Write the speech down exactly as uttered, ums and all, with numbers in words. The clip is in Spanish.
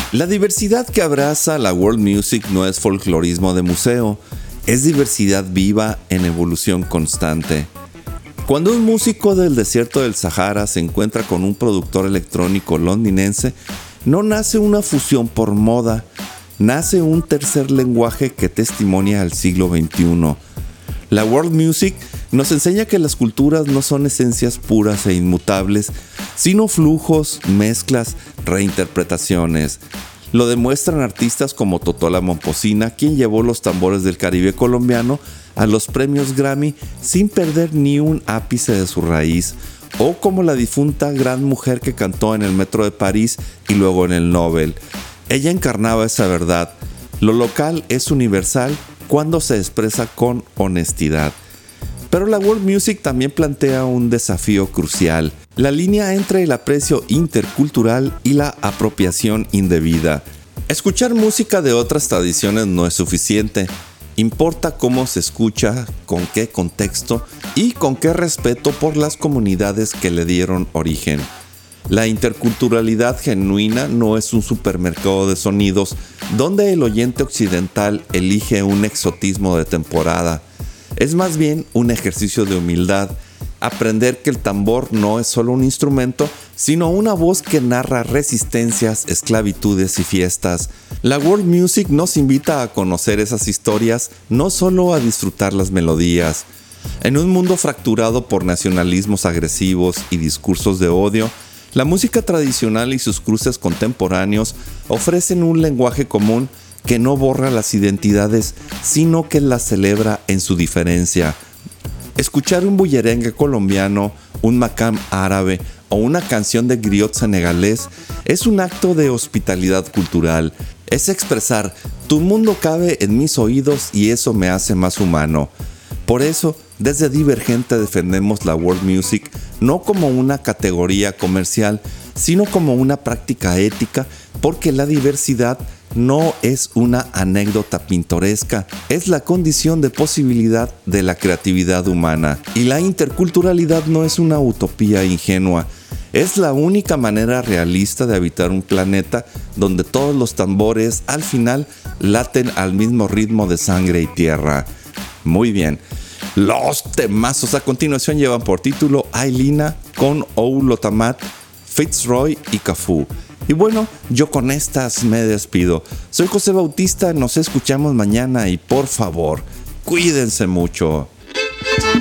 La diversidad que abraza la world music no es folclorismo de museo, es diversidad viva en evolución constante. Cuando un músico del desierto del Sahara se encuentra con un productor electrónico londinense, no nace una fusión por moda, nace un tercer lenguaje que testimonia al siglo veintiuno. La world music nos enseña que las culturas no son esencias puras e inmutables, sino flujos, mezclas, reinterpretaciones. Lo demuestran artistas como Totola Momposina, quien llevó los tambores del Caribe colombiano a los premios Grammy sin perder ni un ápice de su raíz, o como la difunta gran mujer que cantó en el Metro de París y luego en el Nobel. Ella encarnaba esa verdad: lo local es universal cuando se expresa con honestidad. Pero la world music también plantea un desafío crucial: la línea entre el aprecio intercultural y la apropiación indebida. Escuchar música de otras tradiciones no es suficiente. Importa cómo se escucha, con qué contexto y con qué respeto por las comunidades que le dieron origen. La interculturalidad genuina no es un supermercado de sonidos donde el oyente occidental elige un exotismo de temporada. Es más bien un ejercicio de humildad, aprender que el tambor no es solo un instrumento, sino una voz que narra resistencias, esclavitudes y fiestas. La world music nos invita a conocer esas historias, no solo a disfrutar las melodías. En un mundo fracturado por nacionalismos agresivos y discursos de odio, la música tradicional y sus cruces contemporáneos ofrecen un lenguaje común que no borra las identidades, sino que las celebra en su diferencia. Escuchar un bullerengue colombiano, un macam árabe o una canción de griot senegalés es un acto de hospitalidad cultural. Es expresar: tu mundo cabe en mis oídos y eso me hace más humano. Por eso, desde Divergente defendemos la world music no como una categoría comercial, sino como una práctica ética, porque la diversidad no es una anécdota pintoresca, es la condición de posibilidad de la creatividad humana. Y la interculturalidad no es una utopía ingenua, es la única manera realista de habitar un planeta donde todos los tambores al final laten al mismo ritmo de sangre y tierra. Muy bien. Los temazos a continuación llevan por título Ailina con Oulotamat, Fitzroy y Cafú. Y bueno, yo con estas me despido. Soy José Bautista, nos escuchamos mañana y por favor, cuídense mucho.